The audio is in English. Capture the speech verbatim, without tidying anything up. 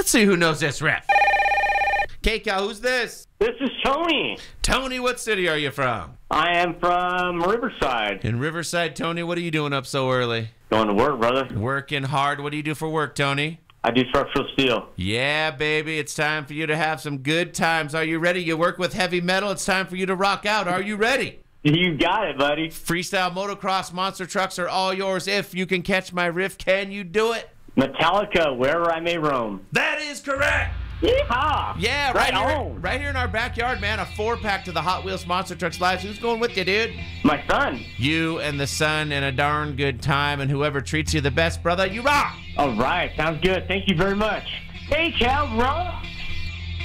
Let's see who knows this riff. K-Cal, who's this? This is Tony. Tony, what city are you from? I am from Riverside. In Riverside, Tony, what are you doing up so early? Going to work, brother. Working hard. What do you do for work, Tony? I do structural steel. Yeah, baby, it's time for you to have some good times. Are you ready? You work with heavy metal. It's time for you to rock out. Are you ready? You got it, buddy. Freestyle motocross monster trucks are all yours. If you can catch my riff, can you do it? Metallica, Wherever I May Roam. That is correct. Yeehaw! Yeah, right, Right here, on. right here in our backyard, man. A four-pack to the Hot Wheels Monster Trucks Lives. Who's going with you, dude? My son. You and the sun and a darn good time, and whoever treats you the best, brother, you rock. All right, sounds good. Thank you very much. Hey, Cal, rock.